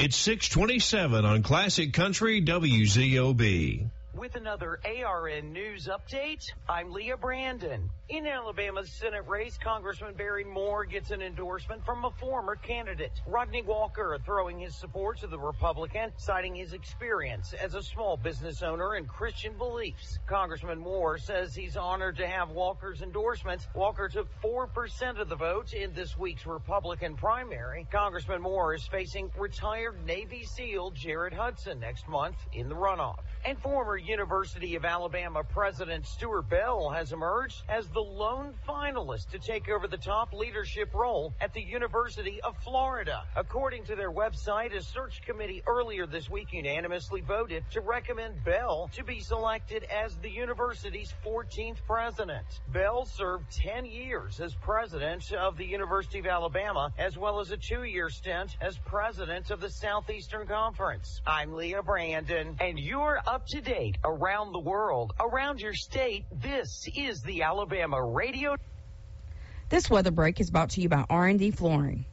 It's 627 on Classic Country WZOB. With another ARN News update, I'm Leah Brandon. In Alabama's Senate race, Congressman Barry Moore gets an endorsement from a former candidate. Rodney Walker throwing his support to the Republican, citing his experience as a small business owner and Christian beliefs. Congressman Moore says he's honored to have Walker's endorsement. Walker took 4% of the vote in this week's Republican primary. Congressman Moore is facing retired Navy SEAL Jared Hudson next month in the runoff. And former University of Alabama President Stuart Bell has emerged as the lone finalist to take over the top leadership role at the University of Florida. According to their website, a search committee earlier this week unanimously voted to recommend Bell to be selected as the university's 14th president. Bell served 10 years as president of the University of Alabama, as well as a 2-year stint as president of the Southeastern Conference. I'm Leah Brandon, and you're up to date around the world, around your state. This is the Alabama Radio. This weather break is brought to you by R&D Flooring.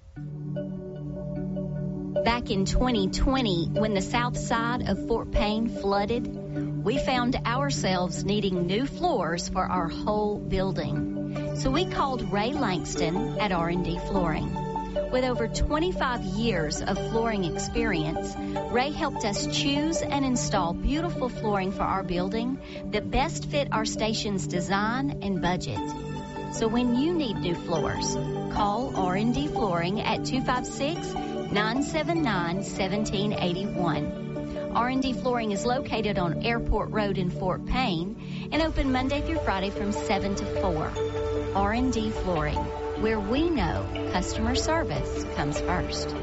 Back in 2020, when the south side of Fort Payne flooded, we found ourselves needing new floors for our whole building. So we called Ray Langston at R&D Flooring. With over 25 years of flooring experience, Ray helped us choose and install beautiful flooring for our building that best fit our station's design and budget. So when you need new floors, call R&D Flooring at 256-979-1781. R&D Flooring is located on Airport Road in Fort Payne and open Monday through Friday from 7 to 4. R&D Flooring, where we know customer service comes first.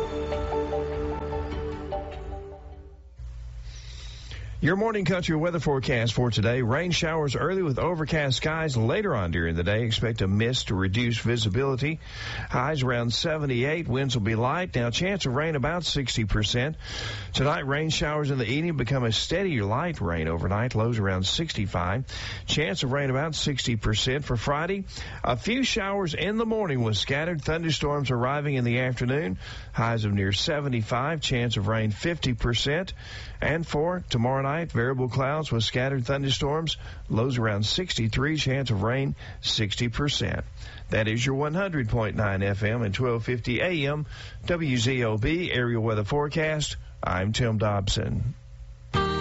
Your morning country weather forecast for today. Rain showers early with overcast skies. Later on during the day, expect a mist to reduce visibility. Highs around 78. Winds will be light. Now, chance of rain about 60%. Tonight, rain showers in the evening become a steady light rain overnight. Lows around 65. Chance of rain about 60%. For Friday, a few showers in the morning with scattered thunderstorms arriving in the afternoon. Highs of near 75. Chance of rain 50%. And for tomorrow night, variable clouds with scattered thunderstorms, lows around 63, chance of rain 60%. That is your 100.9 FM and 1250 AM WZOB area weather forecast. I'm Tim Dobson.